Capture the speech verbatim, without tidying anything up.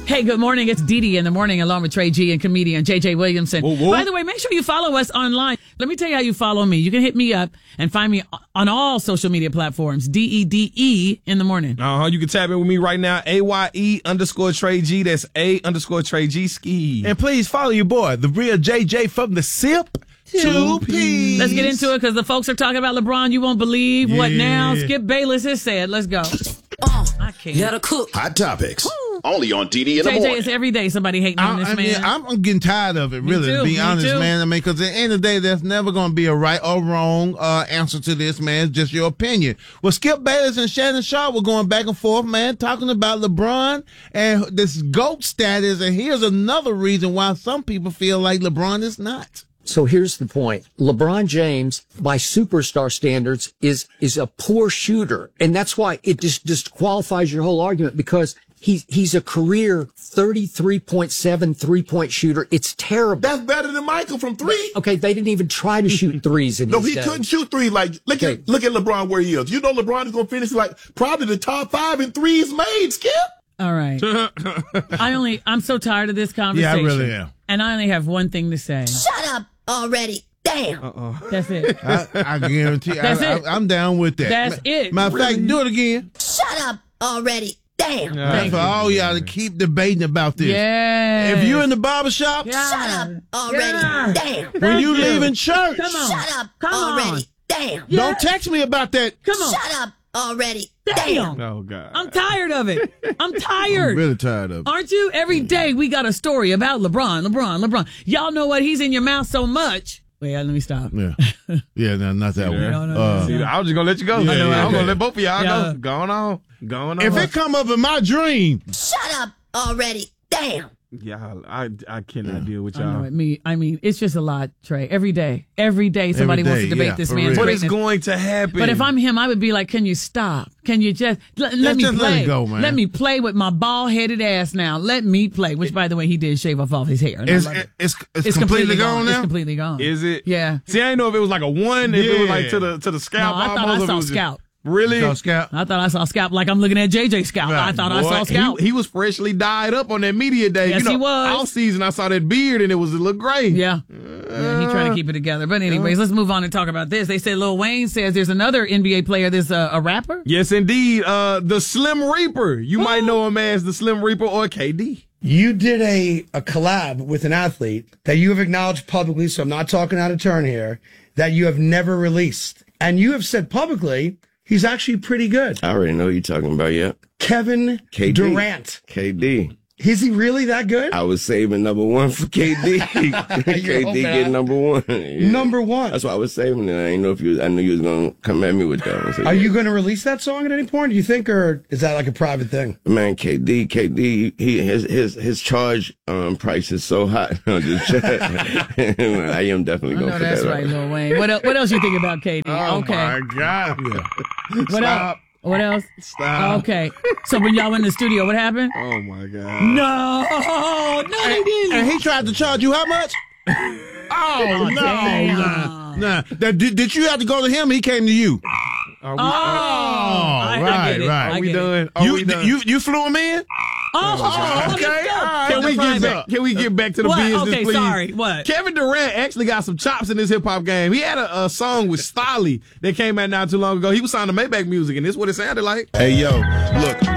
Hey, good morning. It's Dee Dee in the morning along with Trey G and comedian J J Williamson. Whoa, whoa. By the way, make sure you follow us online. Let me tell you how you follow me. You can hit me up and find me on all social media platforms. D E D E in the morning. Uh-huh. You can tap in with me right now. A Y E underscore Trey G. That's A underscore Trey G ski. And please follow your boy, the real J J from the Sip. Two P's. Let's get into it because the folks are talking about LeBron. You won't believe what Yeah. now Skip Bayless has said. Let's go. Uh, I can't. gotta cook. Hot Topics. Only on D D in the J J, morning. it's every day somebody hating on I, this I mean, man. I'm, I'm getting tired of it, really, too, to be me honest, too. man. I mean, because at the end of the day, there's never going to be a right or wrong uh, answer to this, man. It's just your opinion. Well, Skip Bayless and Shannon Sharp were going back and forth, man, talking about LeBron and this GOAT status. And here's another reason why some people feel like LeBron is not. So here's the point. LeBron James, by superstar standards, is is a poor shooter. And that's why it just disqualifies your whole argument, because he's he's a career thirty-three point seven three-point shooter. It's terrible. That's better than Michael from three. Okay, they didn't even try to shoot threes in No, his he day. couldn't shoot three. Like, look Okay. at look at LeBron where he is. You know LeBron is going to finish like probably the top five in threes made, Skip. All right. I only, I'm so tired of this conversation. really am. And I only have one thing to say. Shut up already. Damn. That's it. I, I guarantee That's I, it. I, I'm down with that. That's Ma- it. Matter of fact, do it again. Shut up already. Damn. That's for all y'all to keep debating about this. Yeah. If you're in the barbershop, Yeah. Shut up already. Yeah. Damn. when Thank you you. leaving church, Come on. Shut up Come on. already. Damn. Yeah. don't text me about that. Come on. Shut up already. Damn. Oh, God. I'm tired of it. I'm tired. I'm really tired of it. Aren't you? Every day we got a story about LeBron, LeBron, LeBron. Y'all know what? He's in your mouth so much. Wait, let me stop. Yeah, yeah, no, not that one. No, no, no, Uh, See, I was just going to let you go. Yeah, I know, yeah, I'm going yeah. to let both of y'all Yeah. go. Going on. Going on. If it come up in my dream, Shut up already. Damn. Y'all, I, I cannot deal with I know y'all. it. Me, I mean, it's just a lot, Trey. Every day, every day, somebody Every wants day, to debate yeah, this for man's real. What is greatness. going to happen? But if I'm him, I would be like, "Can you stop? Can you just let, let me just let play? it go, man. Let me play with my bald-headed ass now. Let me play." Which, by the way, he did shave off all his hair. and I it's love it. it's, it's, completely, gone It's now. completely gone. Is it? Yeah. See, I didn't know if it was like a one, if it was like Yeah. to the to the scalp. No, I thought I almost, if it saw was just- scalp. Really? So, Scout, I thought I saw scalp like I'm looking at J J scalp. Right. I thought I Boy, saw scalp. He, he was freshly dyed up on that media day. Yes, you know, he was. All season, I saw that beard and it was a little gray. Yeah. Yeah, he trying to keep it together. But anyways, let's move on and talk about this. They said Lil Wayne says there's another N B A player that's uh, a rapper. Yes, indeed. Uh, the Slim Reaper. You Oh. might know him as the Slim Reaper or K D. You did a, a collab with an athlete that you have acknowledged publicly, so I'm not talking out of turn here, that you have never released. And you have said publicly he's actually pretty good. I already know who you're talking about, yeah. Kevin K D. Durant. K D. Is he really that good? I was saving number one for K D. K D get number one. Yeah. Number one. That's why I was saving it. I didn't know if you. I knew you was gonna come at me with that. I said, Are you going to release that song at any point, do you think, or is that like a private thing? Man, K D, K D, he his his his charge um price is so high. I'm just I am definitely I gonna know put that's that right, up. Lil Wayne. What, el- what else you think about K D? oh okay. my God, What Stop. else? What else? Stop. Okay. So when y'all went in the studio, what happened? Oh my God. No, no, they didn't. And he tried to charge you how much? Oh, no, damn. nah, nah. That, did, did you have to go to him? He came to you. Are we, Oh, I, I right, get it. right. I are we get it. done? Are You, we done? you you flew him in? Oh, Oh, okay. okay. All right. Can we Define get that. back? Can we get back to the What? business, Okay, please? sorry. What? Kevin Durant actually got some chops in this hip hop game. He had a, a song with Stolly that came out not too long ago. He was signed to Maybach Music, and this is what it sounded like. Hey yo, look.